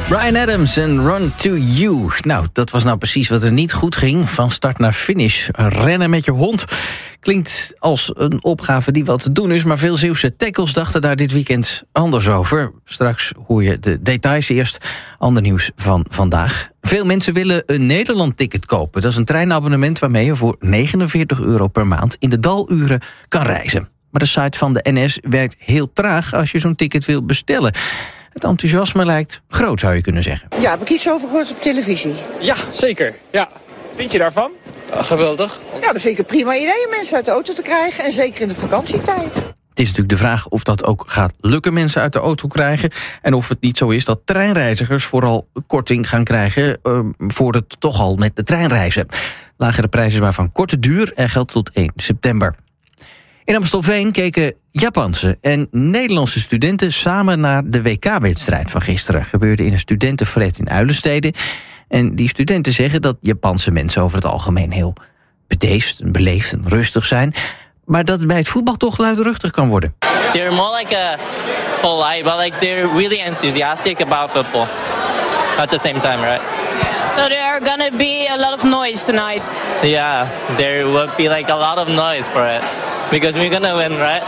Bryan Adams en Run to You. Nou, dat was nou precies wat er niet goed ging. Van start naar finish. Rennen met je hond klinkt als een opgave die wel te doen is, maar veel Zeeuwse tackles dachten daar dit weekend anders over. Straks hoor je de details eerst. Ander nieuws van vandaag. Veel mensen willen een Nederland-ticket kopen. Dat is een treinabonnement waarmee je voor €49 per maand in de daluren kan reizen. Maar de site van de NS werkt heel traag als je zo'n ticket wil bestellen. Het enthousiasme lijkt groot, zou je kunnen zeggen. Ja, heb ik iets over gehoord op televisie? Ja, zeker. Ja. Vind je daarvan? Geweldig. Ja, dat vind ik een prima idee om mensen uit de auto te krijgen. En zeker in de vakantietijd. Het is natuurlijk de vraag of dat ook gaat lukken mensen uit de auto krijgen. En of het niet zo is dat treinreizigers vooral korting gaan krijgen voor het toch al met de trein reizen. Lagere prijzen maar van korte duur en geldt tot 1 september. In Amstelveen keken Japanse en Nederlandse studenten samen naar de WK-wedstrijd van gisteren. Gebeurde in een studentenflat in Uilenstede. En die studenten zeggen dat Japanse mensen over het algemeen heel bedeesd, beleefd en rustig zijn. Maar dat het bij het voetbal toch luidruchtig kan worden. They're more like a polite, but like they're really enthusiastic about football at the same time, right? So there are gonna be a lot of noise tonight. Yeah, there will be like a lot of noise for it. Because we're gonna win, right?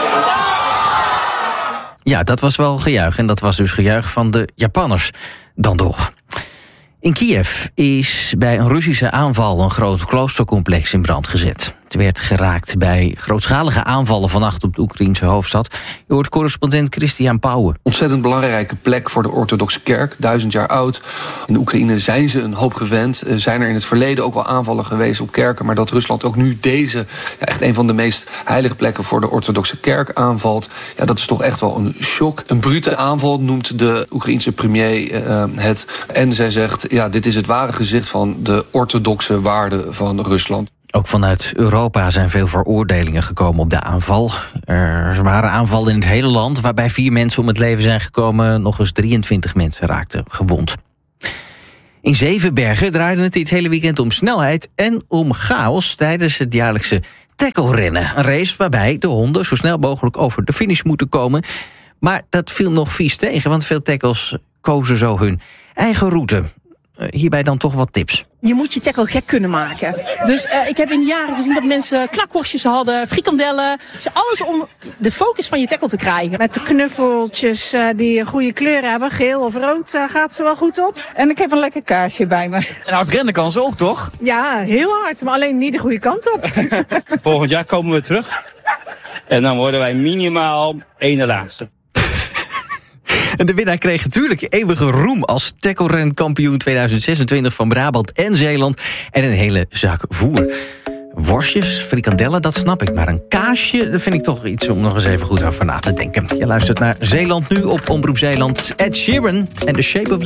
Ja, dat was wel gejuich. En dat was dus gejuich van de Japanners. Dan toch. In Kiev is bij een Russische aanval een groot kloostercomplex in brand gezet. Het werd geraakt bij grootschalige aanvallen vannacht op de Oekraïense hoofdstad. Je hoort correspondent Christian Pauwen. Ontzettend belangrijke plek voor de orthodoxe kerk, 1000 jaar oud. In de Oekraïne zijn ze een hoop gewend. Zijn er in het verleden ook wel aanvallen geweest op kerken, maar dat Rusland ook nu deze, echt een van de meest heilige plekken voor de orthodoxe kerk aanvalt, ja, dat is toch echt wel een shock. Een brute aanval noemt de Oekraïense premier het. En zij zegt, ja, dit is het ware gezicht van de orthodoxe waarden van Rusland. Ook vanuit Europa zijn veel veroordelingen gekomen op de aanval. Er waren aanvallen in het hele land, waarbij 4 mensen om het leven zijn gekomen. Nog eens 23 mensen raakten gewond. In Zevenbergen draaide het dit hele weekend om snelheid en om chaos tijdens het jaarlijkse tackle-rennen. Een race waarbij de honden zo snel mogelijk over de finish moeten komen. Maar dat viel nog vies tegen, want veel tackles kozen zo hun eigen route. Hierbij dan toch wat tips. Je moet je tackle gek kunnen maken. Dus ik heb in de jaren gezien dat mensen knakworstjes hadden, frikandellen. Dus alles om de focus van je tackle te krijgen. Met de knuffeltjes die een goede kleur hebben, geel of rood, gaat ze wel goed op. En ik heb een lekker kaarsje bij me. En hard rennen kan ze ook, toch? Ja, heel hard, maar alleen niet de goede kant op. Volgend jaar komen we terug. En dan worden wij minimaal 1 laatste. En de winnaar kreeg natuurlijk eeuwige roem als tackle-renkampioen 2026 van Brabant en Zeeland. En een hele zak voer. Worstjes, frikandellen, dat snap ik. Maar een kaasje, dat vind ik toch iets om nog eens even goed over na te denken. Je luistert naar Zeeland Nu op Omroep Zeeland. Ed Sheeran en The Shape of You.